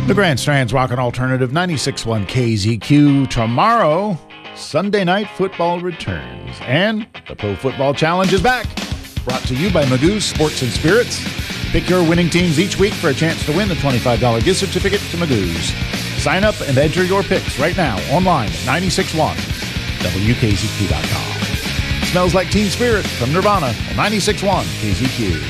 The Grand Strand's Rock and Alternative 96.1 KZQ. Tomorrow, Sunday Night Football returns. And the Pro Football Challenge is back. Brought to you by Magoo's Sports and Spirits. Pick your winning teams each week for a chance to win the $25 gift certificate to Magoo's. Sign up and enter your picks right now online at 961WKZQ.com. Smells like Teen Spirit from Nirvana on 96.1 KZQ.